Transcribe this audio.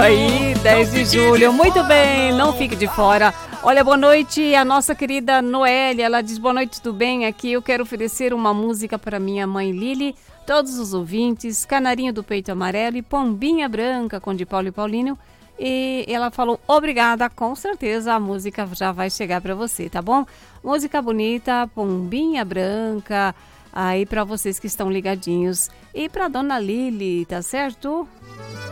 aí, 10 de julho. Muito bem, não fique de fora. Olha, boa noite, a nossa querida Noélia, ela diz, boa noite, tudo bem? Aqui eu quero oferecer uma música para minha mãe Lili, todos os ouvintes, Canarinho do Peito Amarelo e Pombinha Branca, com de Paulo e Paulinho. E ela falou, obrigada, com certeza a música já vai chegar para você, tá bom? Música bonita, Pombinha Branca, aí para vocês que estão ligadinhos. E para dona Lili, tá certo?